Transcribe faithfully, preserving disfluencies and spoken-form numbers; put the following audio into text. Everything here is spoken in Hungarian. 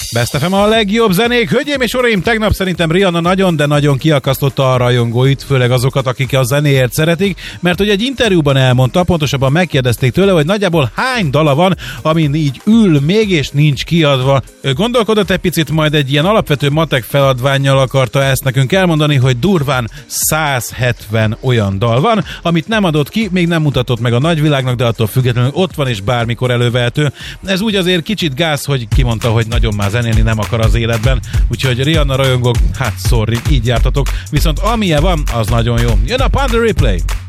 Best ef em a legjobb zenék. Hölgyeim és uraim, tegnap szerintem Rihanna nagyon, de nagyon kiakasztotta a rajongóit, főleg azokat, akik a zenéért szeretik, mert hogy egy interjúban elmondta, pontosabban megkérdezték tőle, hogy nagyjából hány dala van, amin így ül még és nincs kiadva. Ő gondolkodott egy picit, majd egy ilyen alapvető matek feladvánnyal akarta ezt nekünk elmondani, hogy durván száz hetven olyan dal van, amit nem adott ki, még nem mutatott meg a nagyvilágnak, de attól függetlenül ott van és bármikor elővehető. Ez úgy azért kicsit gáz, hogy kimondta, hogy nagyon már zenélni nem akar az életben, úgyhogy Rihanna rajongók, hát sorry, így jártatok, viszont amilyen van, az nagyon jó. Jön a Panda Replay!